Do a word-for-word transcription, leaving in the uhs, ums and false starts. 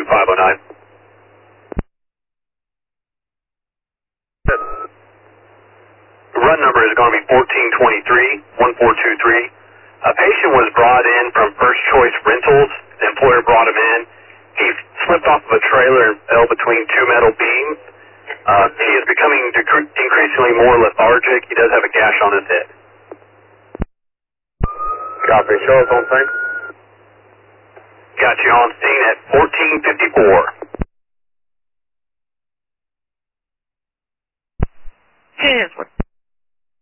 five oh nine. Run number is going to be fourteen twenty-three, one four two three. A patient was brought in from First Choice Rentals. The employer brought him in. He slipped off of a trailer and fell between two metal beams. Uh, he is becoming decre- increasingly more lethargic. He does have a gash on his head. Copy. Show us on scene. Got you on scene at fourteen fifty-four. Hands.